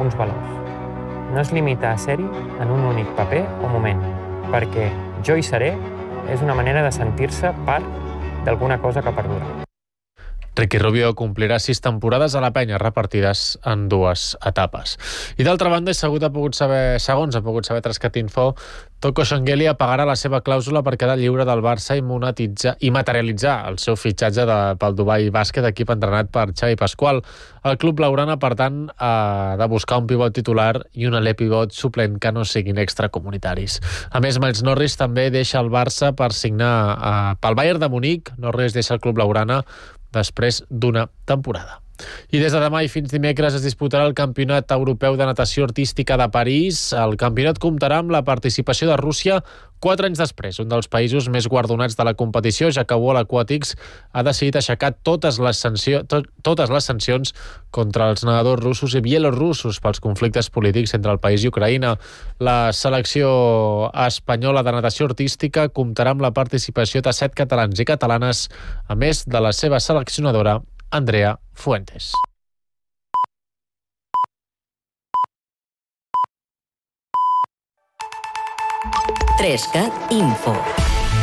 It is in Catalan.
uns valors. No es limita a ser-hi en un únic paper o moment, perquè jo hi seré és una manera de sentir-se part d'alguna cosa que perdura. Ricky Rubio complirà 6 temporades a la penya, repartides en 2 etapes. I d'altra banda, segons ha pogut saber Trascat.info, Toko Echeangelli pagarà la seva clàusula per quedar lliure del Barça i materialitzar el seu fitxatge pel Dubai Bàsquet, equip entrenat per Xavi Pasqual. El club blaugrana, per tant, ha de buscar un pivot titular i un alè pivot suplent que no siguin extracomunitaris. A més, Miles Norris també deixa el Barça per signar pel Bayern de Munic. Norris deixa el club blaugrana després d'una temporada. I des de demà i fins dimecres es disputarà el Campionat Europeu de Natació Artística de París. El campionat comptarà amb la participació de Rússia 4 anys després, un dels països més guardonats de la competició, ja que World Aquatics ha decidit aixecar totes les sancions contra els nedadors russos i bielorussos pels conflictes polítics entre el país i Ucraïna. La selecció espanyola de natació artística comptarà amb la participació de 7 catalans i catalanes, a més de la seva seleccionadora, Andrea Fuentes. Trascat.info